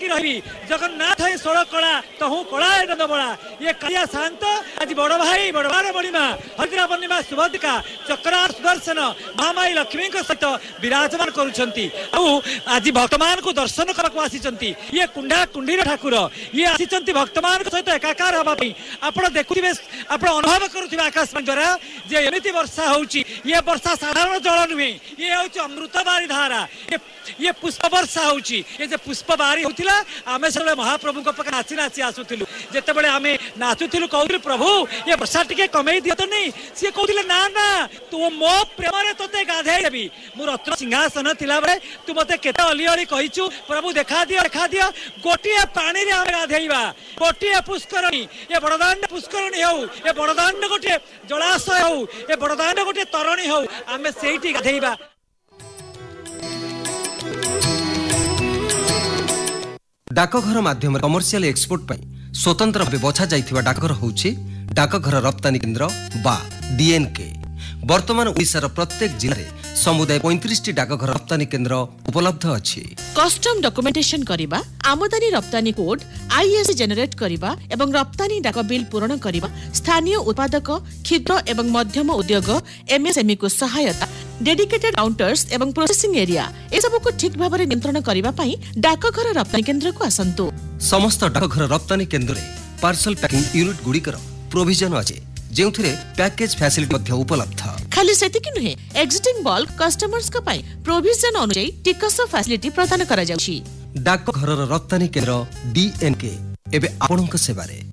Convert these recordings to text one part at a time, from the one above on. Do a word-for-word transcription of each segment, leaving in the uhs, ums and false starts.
ହେଇକି ରହିବି ଜଗନ୍ନାଥ ହିଁ ଷୋଳ କଳା ତହୁ କଳା ନନ୍ଦ ବଳା ये कालिया शांत आज बड़ भाई बड़ भार बड़ीमा हरिद्रा पूर्णिमा शुभदिका चक्रा सुदर्शन महामाई लक्ष्मी सहित विराजमान करुछंती आज भक्त मान को दर्शन करने आसी ये कुंडा कुंडीर ठाकुर ये आसी भक्त मान सहित एकाकार हवा आप देखुवे आप अनुभव करुवे आकाशवाणी द्वारा जे एमती वर्षा होउची ये वर्षा साधारण जल नुहे ये हूँ अमृत बारी धारा ये ये पुष्प वर्षा होउची ये जे पुष्प बारी होतिला आमे सब महाप्रभु को पाखे नाची नाची आसुथिलु जेतेबेले आमे नाचुथिलु कहूलु प्रभु ये वर्षा टिके कमेई दियो तो नहीं सी कहूले ना ना तू मो प्रेम रे तोते गाधे देबी मु रत्न सिंहासन थिला बेले तू मते केते अली अली कहिचु प्रभु देखा दियो देखा दियो गोटिए पानी रे आमे गाधेइबा गोटिए पुष्करणी ये बड़दांड पुष्करणी हो ये बड़दांड गोटे जलाशय हो ये बड़दांड गोटे तरणी हो आमे सेठी गाधेइबा। डाकघर माध्यम कमर्शियल एक्सपोर्ट पर स्वतंत्र भाव बछा जाइथिबा डाकघर होउछि डाकघर रप्तानी केन्द्र बा डीएनके। वर्तमान ओडिशार प्रत्येक जिले में समुदाय पैंतीस टी डाकघर रप्तानी केन्द्र उपलब्ध अछि। कस्टम डॉक्यूमेंटेशन करिबा आमदानी रप्तानी कोड आईएससी जनरेट करिबा एवं रप्तानी डाक बिल पूरण करिबा स्थानीय उत्पादक क्षुद्र एवं मध्यम उद्योग एमएसएमई को सहायता डेडिकेटेड काउंटर्स एवं प्रोसेसिंग एरिया ए सब को ठीक भाव में नियंत्रण करिबा पई डाकघर रप्तानी केन्द्र को आसंतु। समस्त डाकघर रप्तानी केन्द्र रे पार्सल पैकिंग यूनिट गुड़िकर प्रोविजन अछि जेउथिरे पैकेज फैसिलिटी मध्ये उपलब्ध। खाली सेतिकि नुहे एग्जिटिंग बल्क कस्टमर्स का पई प्रोविजन अनुसार टिकस फैसिलिटी प्रदान करा जाउछि। डाकघर रप्तानी केन्द्र डीएनके एबे आपनक सेवा रे।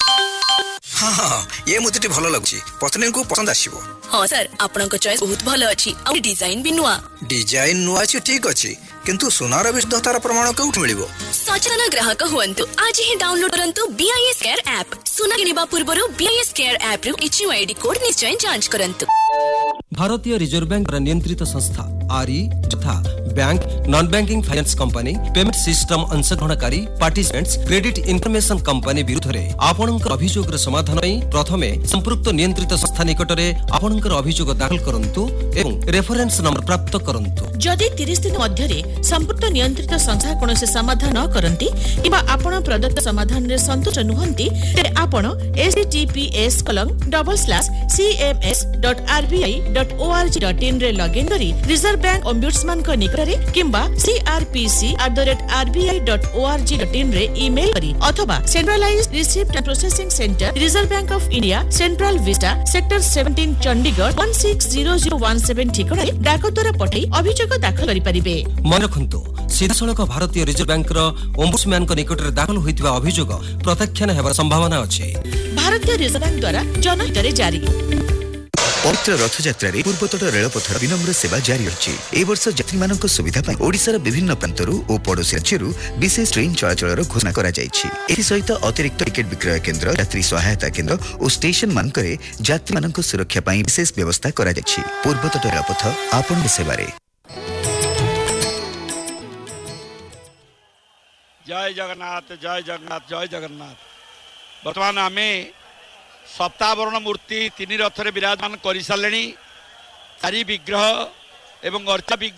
हाँ हाँ ये मुझे भल लगुच पत्नी को पसंद आसीबो। हाँ सर आपनक चॉइस बहुत भलो अछि आ डिजाइन भी नुआ डिजाइन नुआ अछि ठीक अछि किंतु सुनार विशुद्धतार प्रमाण केउठ मिलिबो। सचेतन ग्राहक हुअन्तु आज ही डाउनलोड करंतु बीआईएस केयर ऐप सुना किनिबा पूर्वरु बीआईएस केयर ऐप रु एचयूआईडी कोड निश्चय जांच करंतु। भारतीय रिजर्व बैंक नियंत्रित संस्था आरई तथा bank non banking finance company payment system अंशग्रहणकारी participants credit information company विरुद्ध रे आपनकर अभियोग समाधान पई प्रथमे संपृक्त नियंत्रित संस्था निकट रे आपनकर अभियोग दाखल करंतु एवं रेफरेंस नंबर प्राप्त करंतु। जदि तीस दिन मध्य रे संपृक्त नियंत्रित संस्था कोनोसे समाधान न करंती किबा आपण प्रदत्त समाधान रे संतुष्ट नुहंती ते आपण HTTPS colon double slash CMS dot RBI dot ORG dot in रे लॉगिन करी रिजर्व बैंक ओम्बुड्समैन को निकट रे किंबा CrPC at the rate RBI dot ORG dot in रे ईमेल करी अथवा centralised receipt and processing centre reserve bank of India central Vista sector सत्रह चंडीगढ़ एक छह शून्य शून्य एक सात ठिकाना डाक द्वारा पठाई अभियोग दाखल करि परिबे। मन रखंतु सीधासलख भारतीय रिजर्व बैंक रो ओम्बुड्समैन को निकट रे दाखल होइतिबा अभियोग प्रत्याख्यान हेबार संभावना अछि। भारतीय रिजर्व बैंक द्वारा जनहित रे जारी। पवित्र रथ यात्रा रे पूर्वतट रेलपथर विनम्र सेवा जारी अछि। ए वर्ष यात्री मानक सुविधा पई ओडिसार विभिन्न प्रांतरू ओ पड़ोसी राज्यरू विशेष ट्रेन चलाचलर घोषणा करा जायछि। एथि सहित अतिरिक्त टिकट विक्रय केन्द्र यात्री सहायता केन्द्र और स्टेशन मानकरे यात्री मानक सुरक्षा पई विशेष व्यवस्था करा जायछि। पूर्वतट रेलपथ आपन सेवा रे। जय जगन्नाथ जय जगन्नाथ जय जगन्नाथ। वर्तमान आमे सप्तावरण मूर्ति तीन रथ रे विराजमान कर सारे चारि विग्रह एवं अर्चा